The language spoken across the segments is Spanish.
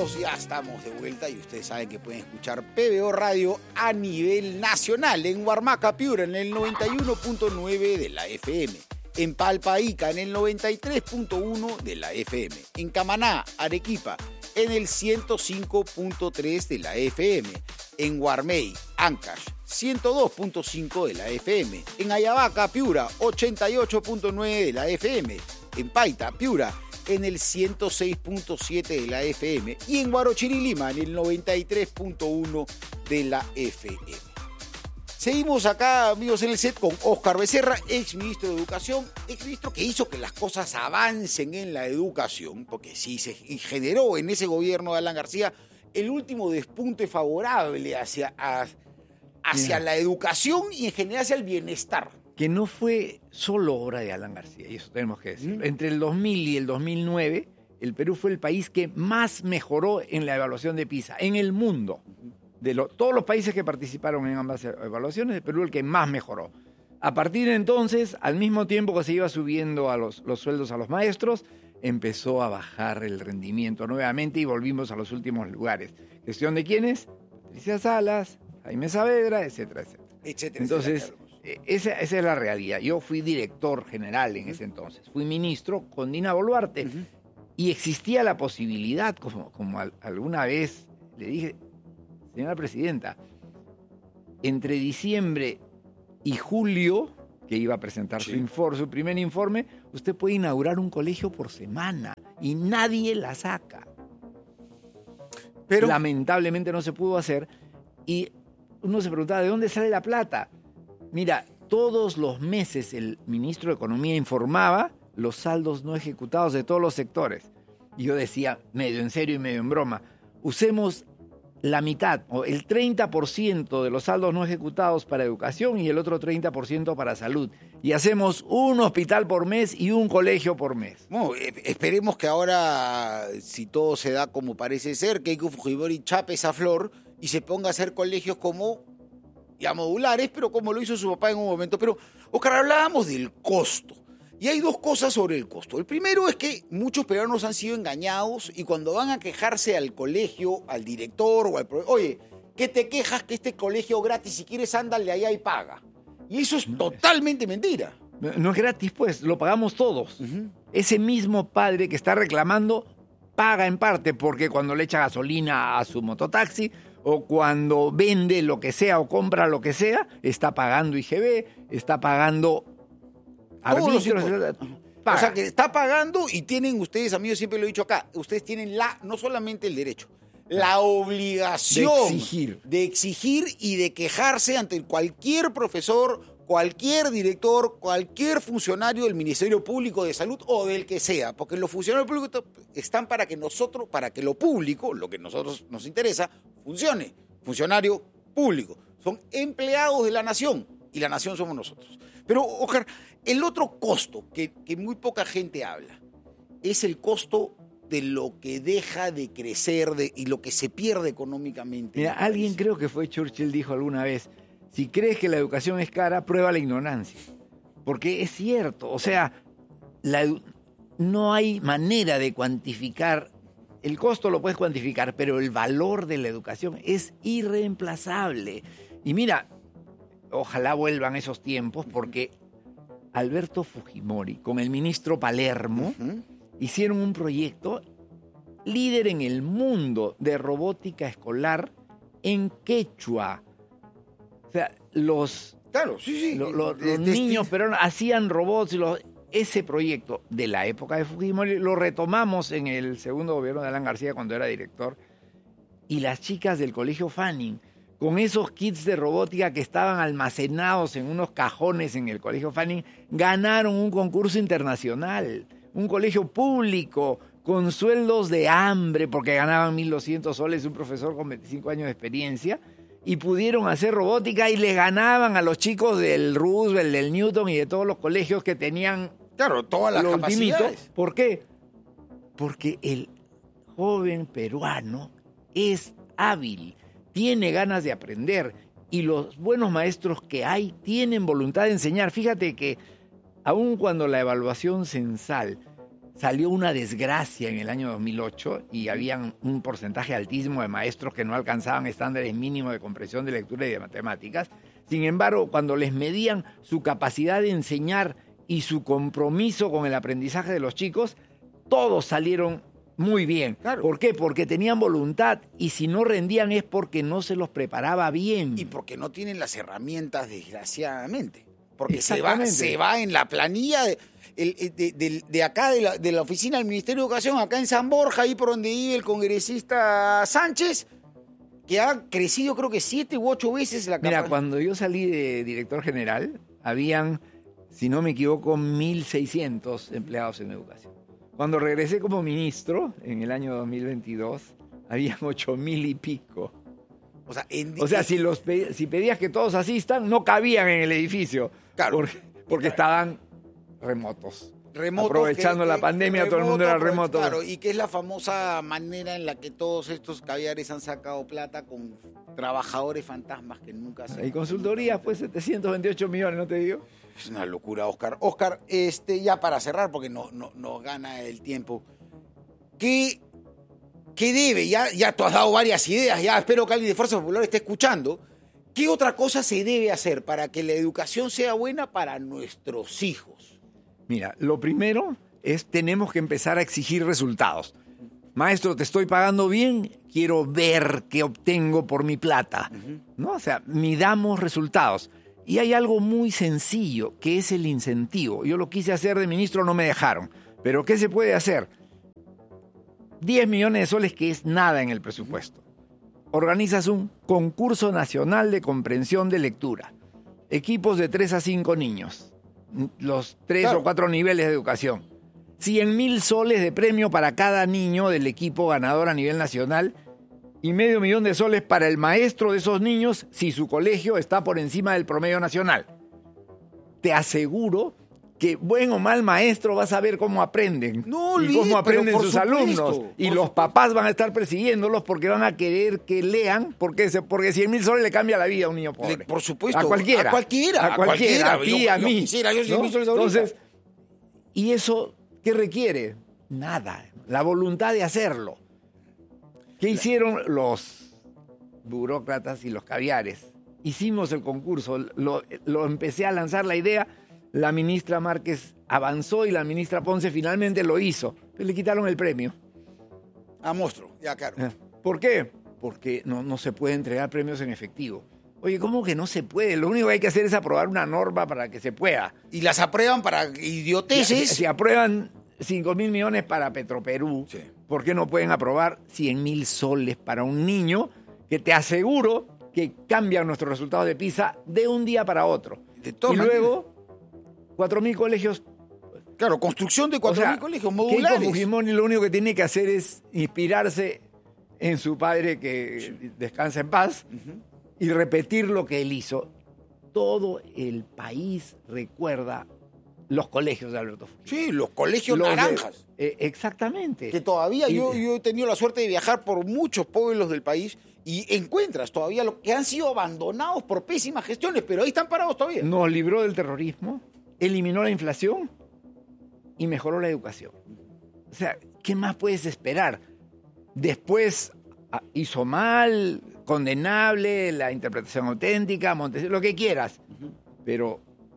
amigos, ya estamos de vuelta y ustedes saben que pueden escuchar PBO Radio a nivel nacional en Huarmaca, Piura, en el 91.9 de la FM, en Palpa, Ica, en el 93.1 de la FM, en Camaná, Arequipa, en el 105.3 de la FM, en Guarmey, Ancash, 102.5 de la FM, en Ayabaca, Piura, 88.9 de la FM, en Paita, Piura, en el 106.7 de la FM y en Huarochirí, Lima, en el 93.1 de la FM. Seguimos acá, amigos, en el set con Óscar Becerra, ex ministro de Educación, ex ministro que hizo que las cosas avancen en la educación, porque sí se generó en ese gobierno de Alan García el último despunte favorable hacia la educación y en general hacia el bienestar. Que no fue solo obra de Alan García, y eso tenemos que decirlo. Entre el 2000 y el 2009, el Perú fue el país que más mejoró en la evaluación de PISA, en el mundo. De todos los países que participaron en ambas evaluaciones, el Perú el que más mejoró. A partir de entonces, al mismo tiempo que se iba subiendo a los sueldos a los maestros, empezó a bajar el rendimiento nuevamente y volvimos a los últimos lugares. ¿Gestión de quiénes? Patricia Salas, Jaime Saavedra, etcétera, etcétera. Entonces, esa es la realidad. Yo fui director general en ese entonces. Fui ministro con Dina Boluarte. Y existía la posibilidad, como alguna vez le dije, señora presidenta, entre diciembre y julio, que iba a presentar su primer informe, usted puede inaugurar un colegio por semana y nadie la saca. Pero lamentablemente no se pudo hacer y uno se preguntaba, ¿de dónde sale la plata? Mira, todos los meses el ministro de Economía informaba los saldos no ejecutados de todos los sectores. Y yo decía, medio en serio y medio en broma, usemos la mitad, o el 30% de los saldos no ejecutados para educación y el otro 30% para salud. Y hacemos un hospital por mes y un colegio por mes. Bueno, esperemos que ahora, si todo se da como parece ser, Keiko Fujimori chape esa flor y se ponga a hacer colegios como ya modulares, pero como lo hizo su papá en un momento. Pero, Óscar, hablábamos del costo. Y hay dos cosas sobre el costo. El primero es que muchos peruanos han sido engañados y cuando van a quejarse al colegio, al director o al profesor, oye, ¿qué te quejas que este colegio gratis? Si quieres, ándale allá y paga. Y eso es totalmente mentira. No es gratis, pues, lo pagamos todos. Ese mismo padre que está reclamando paga en parte porque cuando le echa gasolina a su mototaxi o cuando vende lo que sea o compra lo que sea, está pagando IGB, está pagando arbitros. O sea, que está pagando y tienen ustedes, amigos, siempre lo he dicho acá, ustedes tienen no solamente el derecho, la obligación de exigir y de quejarse ante cualquier profesor, cualquier director, cualquier funcionario del Ministerio Público de Salud o del que sea, porque los funcionarios públicos están para que lo público, lo que a nosotros nos interesa, funcione. Funcionario público. Son empleados de la nación y la nación somos nosotros. Pero, Óscar, el otro costo que muy poca gente habla es el costo de lo que deja de crecer y lo que se pierde económicamente. Mira, alguien, creo que fue Churchill, dijo alguna vez, si crees que la educación es cara, prueba la ignorancia. Porque es cierto, o sea, no hay manera de cuantificar. El costo lo puedes cuantificar, pero el valor de la educación es irreemplazable. Y mira, ojalá vuelvan esos tiempos, porque Alberto Fujimori con el ministro Palermo hicieron un proyecto líder en el mundo de robótica escolar en quechua. O sea, los niños peruanos hacían robots. Ese proyecto de la época de Fujimori lo retomamos en el segundo gobierno de Alan García cuando era director. Y las chicas del colegio Fanning, con esos kits de robótica que estaban almacenados en unos cajones en el colegio Fanning, ganaron un concurso internacional. Un colegio público con sueldos de hambre porque ganaban 1.200 soles, un profesor con 25 años de experiencia, y pudieron hacer robótica y le ganaban a los chicos del Roosevelt, del Newton y de todos los colegios que tenían todas las capacidades. ¿Por qué? Porque el joven peruano es hábil, tiene ganas de aprender y los buenos maestros que hay tienen voluntad de enseñar. Fíjate que aun cuando la evaluación censal salió una desgracia en el año 2008 y había un porcentaje altísimo de maestros que no alcanzaban estándares mínimos de comprensión de lectura y de matemáticas. Sin embargo, cuando les medían su capacidad de enseñar y su compromiso con el aprendizaje de los chicos, todos salieron muy bien. Claro. ¿Por qué? Porque tenían voluntad, y si no rendían es porque no se los preparaba bien. Y porque no tienen las herramientas, desgraciadamente. Porque se Exactamente. va en la planilla de acá, de la oficina del Ministerio de Educación, acá en San Borja, ahí por donde vive el congresista Sánchez, que ha crecido creo que 7 u 8 veces la Mira, capacidad. cuando yo salí de director general, habían, si no me equivoco, 1.600 empleados en educación. Cuando regresé como ministro, en el año 2022, habían 8.000 y pico. O sea, Si pedías que todos asistan, no cabían en el edificio. Claro. Porque estaban remotos. remotos. Aprovechando la pandemia, todo el mundo era remoto. Claro, y que es la famosa manera en la que todos estos caviares han sacado plata con trabajadores fantasmas que nunca se... Y consultorías, pues 728 millones, ¿no te digo? Es una locura, Oscar. Oscar, ya para cerrar, porque nos gana el tiempo. ¿Qué debe? Ya tú has dado varias ideas, ya espero que alguien de Fuerza Popular esté escuchando. ¿Qué otra cosa se debe hacer para que la educación sea buena para nuestros hijos? Mira, lo primero es tenemos que empezar a exigir resultados. Maestro, te estoy pagando bien, quiero ver qué obtengo por mi plata. ¿No? O sea, midamos resultados. Y hay algo muy sencillo, que es el incentivo. Yo lo quise hacer de ministro, no me dejaron. Pero ¿qué se puede hacer? 10 millones de soles, que es nada en el presupuesto. Organizas un concurso nacional de comprensión de lectura. Equipos de 3 a 5 niños. Los 3 Claro. o 4 niveles de educación. 100.000 soles de premio para cada niño del equipo ganador a nivel nacional y $500,000 de soles para el maestro de esos niños si su colegio está por encima del promedio nacional. Te aseguro que buen o mal maestro vas a ver cómo aprenden No y olvide, cómo aprenden pero por sus supuesto, alumnos. Y por los supuesto. papás van a estar persiguiéndolos porque van a querer que lean, porque 100.000 soles le cambia la vida a un niño pobre. Por supuesto. A cualquiera. A cualquiera. A ti, a Yo mí. quisiera, yo ¿no? 100.000 soles ahorita. Entonces, ¿y eso qué requiere? Nada. La voluntad de hacerlo. ¿Qué hicieron los burócratas y los caviares? Hicimos el concurso, lo empecé a lanzar la idea, la ministra Márquez avanzó y la ministra Ponce finalmente lo hizo, pero le quitaron el premio. A monstruo, ya claro. ¿Por qué? Porque no se puede entregar premios en efectivo. Oye, ¿cómo que no se puede? Lo único que hay que hacer es aprobar una norma para que se pueda. Y las aprueban para idioteces. Si aprueban 5.000 millones para Petroperú, Sí. ¿por qué no pueden aprobar 100.000 soles para un niño que te aseguro que cambian nuestros resultados de PISA de un día para otro? De todas Y maneras. luego, 4.000 colegios. Claro, construcción de 4.000 O sea, colegios Keiko modulares. Fujimori lo único que tiene que hacer es inspirarse en su padre, que descansa en paz, y repetir lo que él hizo. Todo el país recuerda los colegios de Alberto Fujimori. Sí, los colegios Los de- naranjas. Exactamente. Que todavía Y- yo he tenido la suerte de viajar por muchos pueblos del país y encuentras todavía lo que han sido abandonados por pésimas gestiones, pero ahí están parados todavía. Nos libró del terrorismo, eliminó la inflación y mejoró la educación. O sea, ¿qué más puedes esperar? Después hizo mal, condenable, la interpretación auténtica, Montesquieu, lo que quieras, pero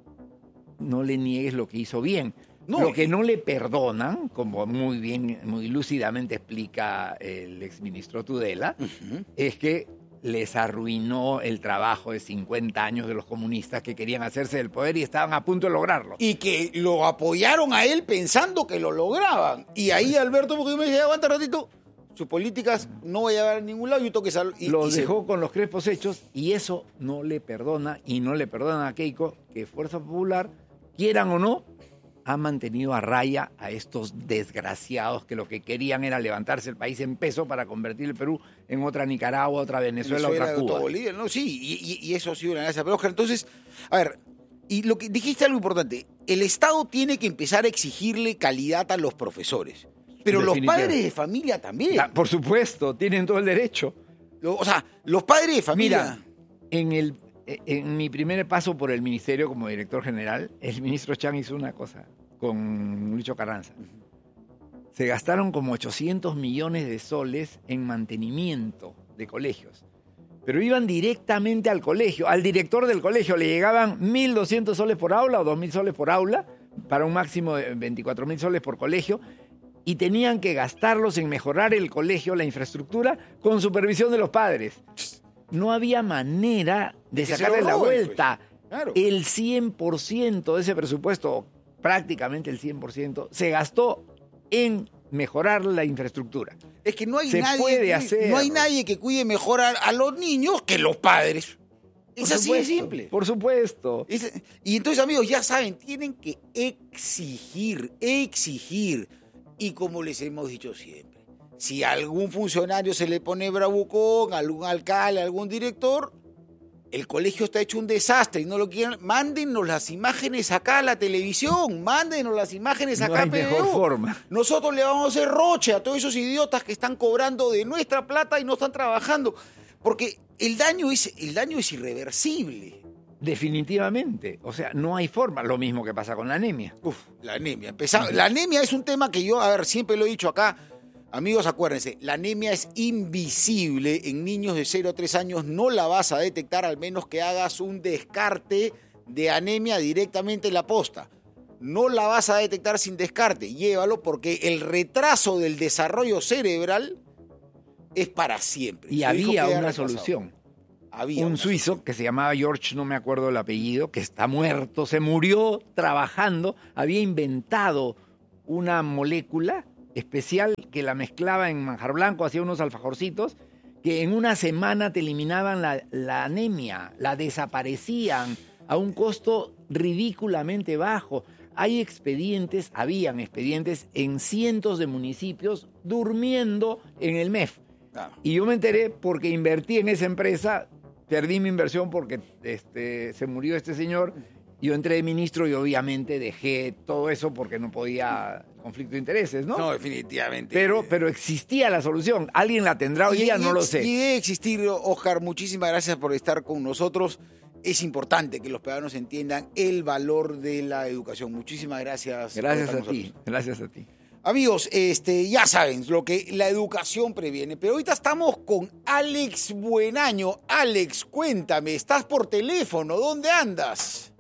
no le niegues lo que hizo bien. No, Lo que no le perdonan, como muy bien, muy lúcidamente explica el exministro Tudela, es que les arruinó el trabajo de 50 años de los comunistas que querían hacerse del poder y estaban a punto de lograrlo. Y que lo apoyaron a él pensando que lo lograban. Y ahí Alberto Fujimori dice, aguanta un ratito, sus políticas no va a llegar a ningún lado, yo tengo que Los dejó con los crespos hechos y eso no le perdona, y no le perdona a Keiko que Fuerza Popular, quieran o no, ha mantenido a raya a estos desgraciados que lo que querían era levantarse el país en peso para convertir el Perú en otra Nicaragua, otra Venezuela, otra Cuba. Bolivia, ¿no? Sí, y eso ha sido una gracia. Pero Oscar, entonces, a ver, y lo que dijiste algo importante, el Estado tiene que empezar a exigirle calidad a los profesores, pero los Definitivamente. padres de familia también. Por supuesto, tienen todo el derecho. O sea, los padres de familia... Mira, en mi primer paso por el ministerio como director general, el ministro Chang hizo una cosa con Lucho Carranza. se gastaron como 800 millones de soles en mantenimiento de colegios. Pero iban directamente al colegio, al director del colegio. Le llegaban 1.200 soles por aula o 2.000 soles por aula, para un máximo de 24.000 soles por colegio, y tenían que gastarlos en mejorar el colegio, la infraestructura, con supervisión de los padres. No había manera de sacarle la vuelta. Pues. Claro. El 100% de ese presupuesto, prácticamente el 100%, se gastó en mejorar la infraestructura. Es que no hay no hay nadie que cuide mejor a los niños que los padres. Es así de simple. Por supuesto. Y entonces, amigos, ya saben, tienen que exigir. Y como les hemos dicho siempre, si a algún funcionario se le pone bravucón, algún alcalde, algún director, el colegio está hecho un desastre y no lo quieren, mándennos las imágenes acá a la televisión, mándennos las imágenes acá a PBO. Mejor forma. Nosotros le vamos a hacer roche a todos esos idiotas que están cobrando de nuestra plata y no están trabajando, porque el daño es irreversible. Definitivamente. O sea, no hay forma. Lo mismo que pasa con la anemia. La anemia. La anemia es un tema que yo, siempre lo he dicho acá. Amigos, acuérdense, la anemia es invisible. En niños de 0 a 3 años no la vas a detectar, al menos que hagas un descarte de anemia directamente en la posta. No la vas a detectar sin descarte. Llévalo, porque el retraso del desarrollo cerebral es para siempre. Y había una solución. Había un suizo que se llamaba George, no me acuerdo el apellido, que está muerto, se murió trabajando, había inventado una molécula especial que la mezclaba en manjar blanco, hacía unos alfajorcitos, que en una semana te eliminaban la anemia, la desaparecían a un costo ridículamente bajo. Habían expedientes en cientos de municipios durmiendo en el MEF. Y yo me enteré porque invertí en esa empresa. Perdí mi inversión porque se murió este señor. Yo entré de ministro y obviamente dejé todo eso porque no podía, conflicto de intereses, ¿no? No, definitivamente. Pero existía la solución. ¿Alguien la tendrá hoy día? No lo sé. Y debe existir, Oscar. Muchísimas gracias por estar con nosotros. Es importante que los peruanos entiendan el valor de la educación. Muchísimas gracias. Gracias a ti. Gracias a ti. Amigos, ya saben lo que la educación previene, pero ahorita estamos con Alex Buenaño. Alex, cuéntame, estás por teléfono, ¿dónde andas?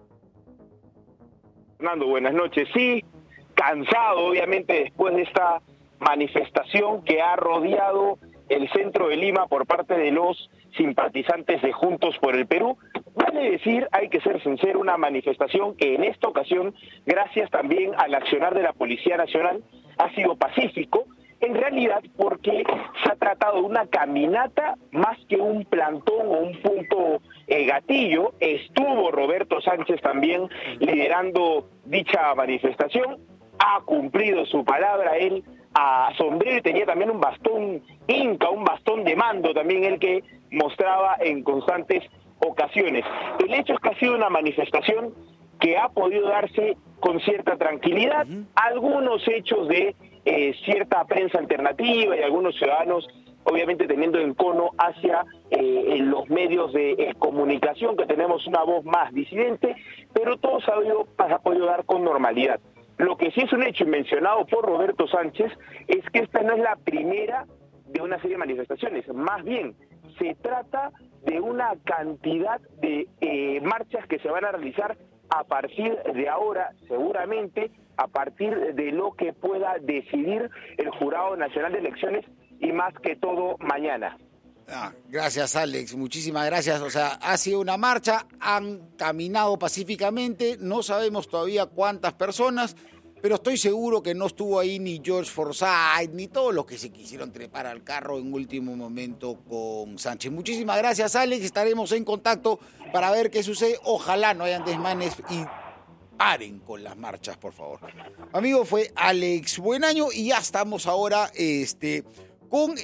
Fernando, buenas noches. Sí, cansado obviamente después de esta manifestación que ha rodeado el centro de Lima por parte de los simpatizantes de Juntos por el Perú. Vale decir, hay que ser sincero, una manifestación que en esta ocasión, gracias también al accionar de la Policía Nacional, ha sido pacífico, en realidad porque se ha tratado de una caminata más que un plantón o un punto gatillo. Estuvo Roberto Sánchez también liderando dicha manifestación, ha cumplido su palabra, él a sombrero y tenía también un bastón inca, un bastón de mando también el que mostraba en constantes ocasiones. El hecho es que ha sido una manifestación que ha podido darse con cierta tranquilidad. Algunos hechos de cierta prensa alternativa y algunos ciudadanos obviamente teniendo en cono hacia los medios de comunicación, que tenemos una voz más disidente, pero todo se ha podido dar con normalidad. Lo que sí es un hecho mencionado por Roberto Sánchez es que esta no es la primera de una serie de manifestaciones, más bien se trata de una cantidad de marchas que se van a realizar a partir de ahora, seguramente, a partir de lo que pueda decidir el Jurado Nacional de Elecciones y más que todo mañana. Gracias, Alex, muchísimas gracias. O sea, ha sido una marcha, han caminado pacíficamente, no sabemos todavía cuántas personas, pero estoy seguro que no estuvo ahí ni George Forsyth, ni todos los que se quisieron trepar al carro en último momento con Sánchez. Muchísimas gracias, Alex, estaremos en contacto para ver qué sucede. Ojalá no hayan desmanes y paren con las marchas, por favor. Amigo, fue Alex Buenaño y ya estamos ahora con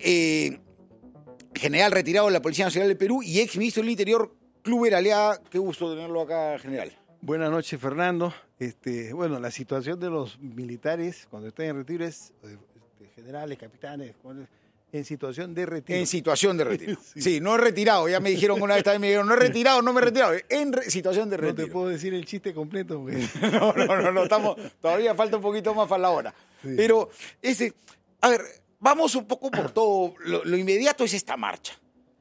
general retirado de la Policía Nacional del Perú y ex ministro del Interior, Kluber Aliaga. Qué gusto tenerlo acá, general. Buenas noches, Fernando. Bueno, la situación de los militares cuando están en retiro es generales, capitanes, en situación de retiro. En situación de retiro. Sí, no he retirado. Ya me dijeron una vez también, me dijeron, no he retirado, no me he retirado. En situación de retiro. No te puedo decir el chiste completo. Porque... no, todavía falta un poquito más para la hora. Sí. Pero, a ver, vamos un poco por todo. Lo inmediato es esta marcha.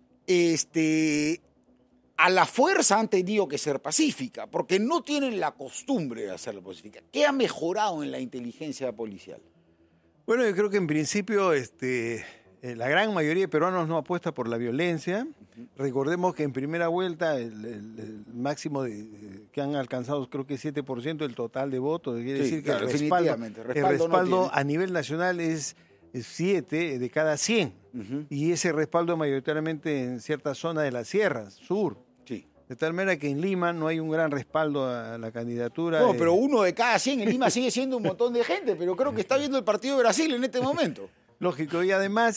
A la fuerza han tenido que ser pacífica, porque no tienen la costumbre de hacerlo pacífica. ¿Qué ha mejorado en la inteligencia policial? Bueno, yo creo que en principio la gran mayoría de peruanos no apuesta por la violencia. Recordemos que en primera vuelta el máximo que han alcanzado creo que es 7% del total de votos. Quiere decir que el respaldo a nivel nacional es 7 de cada 100. Y ese respaldo mayoritariamente en ciertas zonas de las sierras, sur. Sí. De tal manera que en Lima no hay un gran respaldo a la candidatura. No, pero 1 de cada 100 en Lima sigue siendo un montón de gente, pero creo que está viendo el partido de Brasil en este momento. Lógico, y además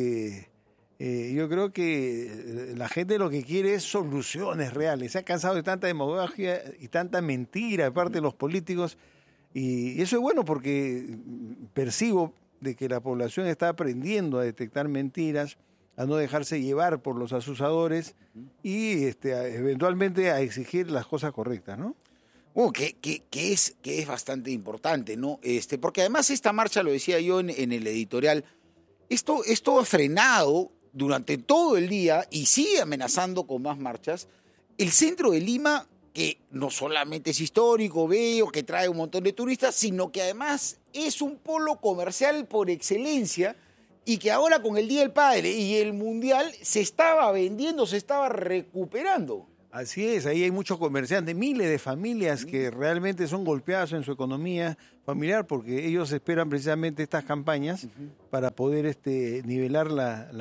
yo creo que la gente lo que quiere es soluciones reales. Se ha cansado de tanta demagogia y tanta mentira de parte de los políticos, y eso es bueno porque percibo de que la población está aprendiendo a detectar mentiras, a no dejarse llevar por los asusadores y eventualmente a exigir las cosas correctas, ¿no? Que es bastante importante, ¿no? Porque además esta marcha, lo decía yo en el editorial, esto ha frenado durante todo el día y sigue amenazando con más marchas el centro de Lima, que no solamente es histórico, bello, que trae un montón de turistas, sino que además es un polo comercial por excelencia y que ahora con el Día del Padre y el Mundial se estaba vendiendo, se estaba recuperando. Así es, ahí hay muchos comerciantes, miles de familias que realmente son golpeadas en su economía familiar porque ellos esperan precisamente estas campañas para poder nivelar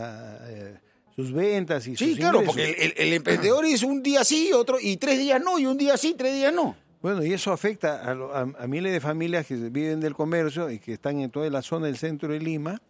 sus ventas y sus ingresos. Sí, claro, porque el emprendedor es un día sí, otro y 3 días no, y un día sí, 3 días no. Bueno, y eso afecta a miles de familias que viven del comercio y que están en toda la zona del centro de Lima.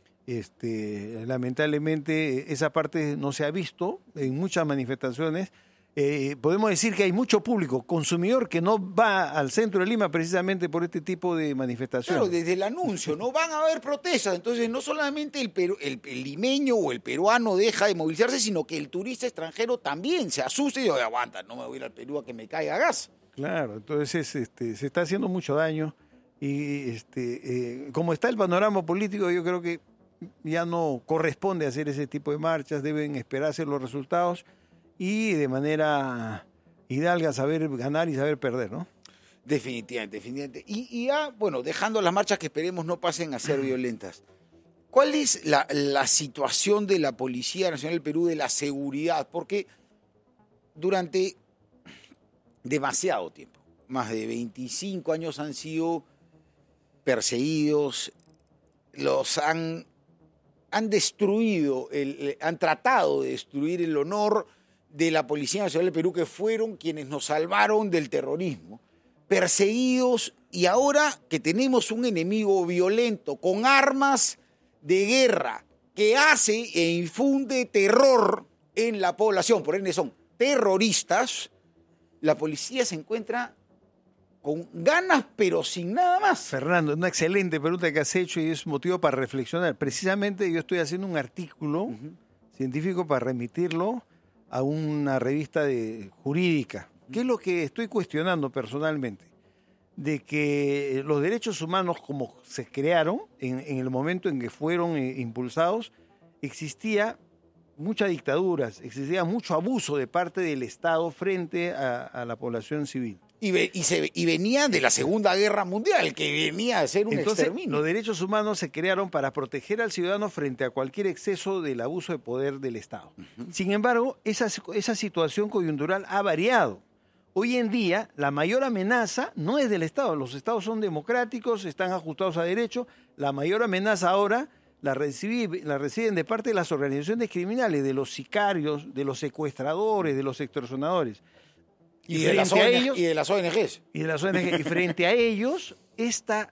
Lamentablemente esa parte no se ha visto en muchas manifestaciones. Podemos decir que hay mucho público consumidor que no va al centro de Lima precisamente por este tipo de manifestaciones. Claro, desde el anuncio, no van a haber protestas, entonces no solamente el limeño o el peruano deja de movilizarse, sino que el turista extranjero también se asusta y dice, aguanta, no me voy a ir al Perú a que me caiga gas. Claro, entonces se está haciendo mucho daño y como está el panorama político, yo creo que ya no corresponde hacer ese tipo de marchas, deben esperarse los resultados y de manera hidalga saber ganar y saber perder, ¿no? Definitivamente. Y ya, bueno, dejando las marchas que esperemos no pasen a ser violentas, ¿cuál es la situación de la Policía Nacional del Perú, de la seguridad? Porque durante demasiado tiempo, más de 25 años han sido perseguidos, los han destruido, han tratado de destruir el honor de la Policía Nacional del Perú, que fueron quienes nos salvaron del terrorismo, perseguidos, y ahora que tenemos un enemigo violento con armas de guerra que hace e infunde terror en la población, por ende son terroristas, la policía se encuentra con ganas pero sin nada más. Fernando, una excelente pregunta que has hecho y es motivo para reflexionar. Precisamente yo estoy haciendo un artículo científico para remitirlo a una revista jurídica. ¿Qué es lo que estoy cuestionando personalmente? De que los derechos humanos, como se crearon en el momento en que fueron impulsados, existía muchas dictaduras, existía mucho abuso de parte del Estado frente a la población civil. Y venía de la Segunda Guerra Mundial, que venía a ser un exterminio. Los derechos humanos se crearon para proteger al ciudadano frente a cualquier exceso del abuso de poder del Estado. Sin embargo, esa situación coyuntural ha variado. Hoy en día, la mayor amenaza no es del Estado. Los Estados son democráticos, están ajustados a derecho. La mayor amenaza ahora la reciben de parte de las organizaciones criminales, de los sicarios, de los secuestradores, de los extorsionadores. Y de las ONGs. Y frente a ellos, esta,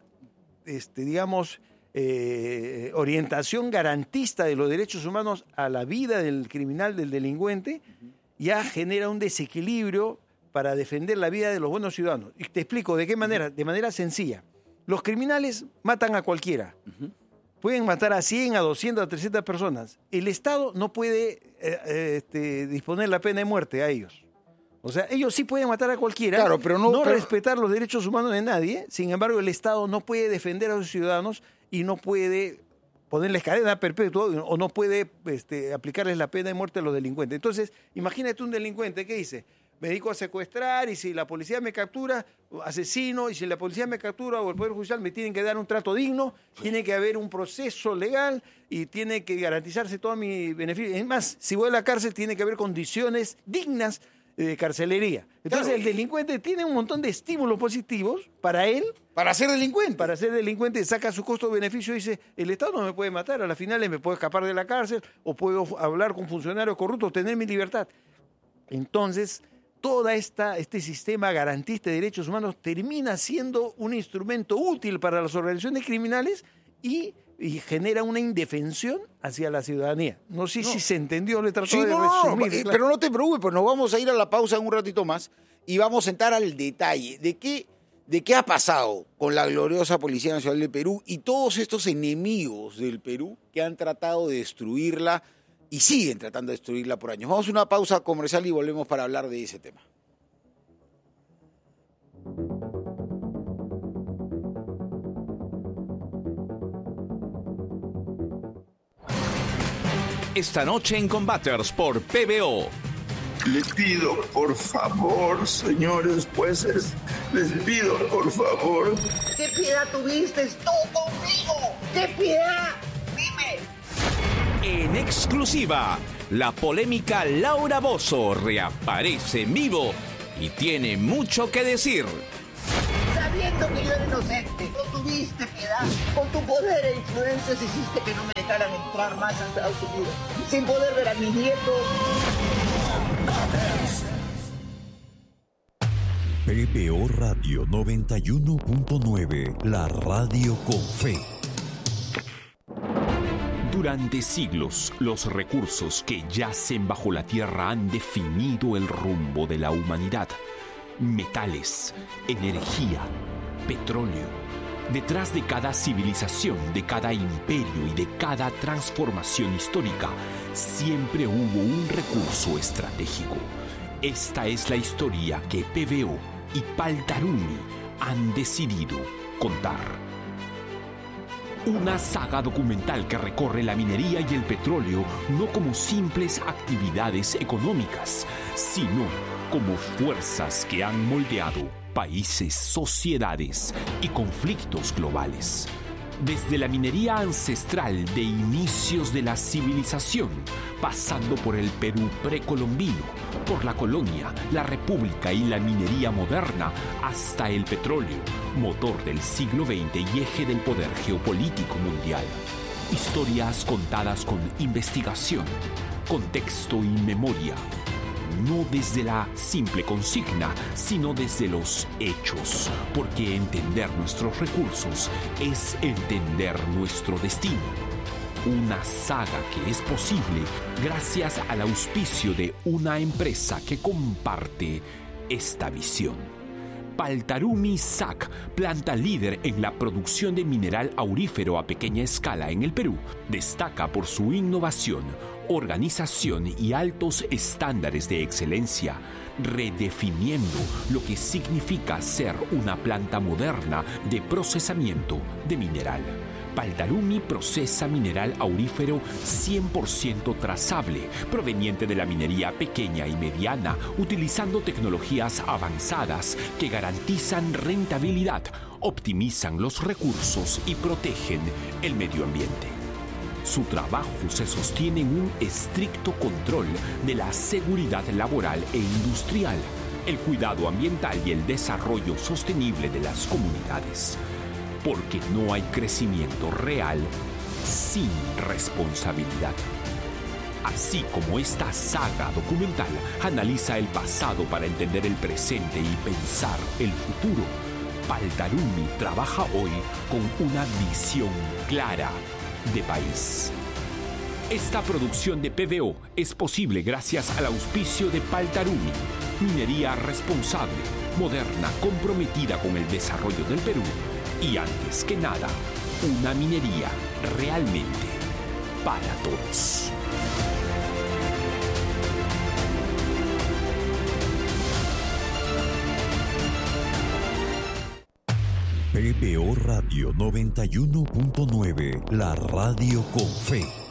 orientación garantista de los derechos humanos a la vida del criminal, del delincuente, ya genera un desequilibrio para defender la vida de los buenos ciudadanos. Y te explico de qué manera. De manera sencilla. Los criminales matan a cualquiera. Pueden matar a 100, a 200, a 300 personas. El Estado no puede disponer la pena de muerte a ellos. O sea, ellos sí pueden matar a cualquiera, claro, pero no respetar los derechos humanos de nadie. Sin embargo, el Estado no puede defender a sus ciudadanos y no puede ponerles cadena perpetua o no puede aplicarles la pena de muerte a los delincuentes. Entonces, imagínate un delincuente que dice, me dedico a secuestrar y si la policía me captura, asesino, y si la policía me captura o el Poder Judicial me tienen que dar un trato digno, tiene que haber un proceso legal y tiene que garantizarse todo mi beneficio. Es más, si voy a la cárcel tiene que haber condiciones dignas de carcelería. Entonces el delincuente tiene un montón de estímulos positivos para él. Para ser delincuente. Para ser delincuente, saca su costo-beneficio y dice, el Estado no me puede matar, a las finales me puedo escapar de la cárcel o puedo hablar con funcionarios corruptos, tener mi libertad. Entonces, todo este sistema garantista de derechos humanos termina siendo un instrumento útil para las organizaciones criminales y genera una indefensión hacia la ciudadanía. No sé si se entendió, le trató de resumir. Pero no te preocupes, pues nos vamos a ir a la pausa en un ratito más y vamos a entrar al detalle de qué ha pasado con la gloriosa Policía Nacional del Perú y todos estos enemigos del Perú que han tratado de destruirla y siguen tratando de destruirla por años. Vamos a una pausa comercial y volvemos para hablar de ese tema. Esta noche en Combaters por PBO. Les pido, por favor, señores jueces, les pido, por favor. ¿Qué piedad tuviste tú conmigo? ¿Qué piedad? Dime. En exclusiva, la polémica Laura Bozzo reaparece en vivo y tiene mucho que decir. Sabiendo que yo era inocente, no tuviste piedad. Con tu poder e influencias hiciste que no me dejaran entrar más a Estados Unidos. Sin poder ver a mis nietos. PBO Radio 91.9, la radio con fe. Durante siglos, los recursos que yacen bajo la tierra han definido el rumbo de la humanidad. Metales, energía, petróleo. Detrás de cada civilización, de cada imperio y de cada transformación histórica, siempre hubo un recurso estratégico. Esta es la historia que PBO y Paltarumi han decidido contar. Una saga documental que recorre la minería y el petróleo no como simples actividades económicas, sino como fuerzas que han moldeado países, sociedades y conflictos globales. Desde la minería ancestral de inicios de la civilización, pasando por el Perú precolombino, por la colonia, la república y la minería moderna, hasta el petróleo, motor del siglo XX y eje del poder geopolítico mundial. Historias contadas con investigación, contexto y memoria. No desde la simple consigna, sino desde los hechos, porque entender nuestros recursos es entender nuestro destino. Una saga que es posible gracias al auspicio de una empresa que comparte esta visión. Paltarumi SAC, planta líder en la producción de mineral aurífero a pequeña escala en el Perú, destaca por su innovación, organización y altos estándares de excelencia, redefiniendo lo que significa ser una planta moderna de procesamiento de mineral. Paltarumi procesa mineral aurífero 100% trazable, proveniente de la minería pequeña y mediana, utilizando tecnologías avanzadas que garantizan rentabilidad, optimizan los recursos y protegen el medio ambiente. Su trabajo se sostiene en un estricto control de la seguridad laboral e industrial, el cuidado ambiental y el desarrollo sostenible de las comunidades. Porque no hay crecimiento real sin responsabilidad. Así como esta saga documental analiza el pasado para entender el presente y pensar el futuro, Paltarumi trabaja hoy con una visión clara de país. Esta producción de PBO es posible gracias al auspicio de Paltarumi, minería responsable, moderna, comprometida con el desarrollo del Perú y, antes que nada, una minería realmente para todos. PPO Radio 91.9, la radio con fe.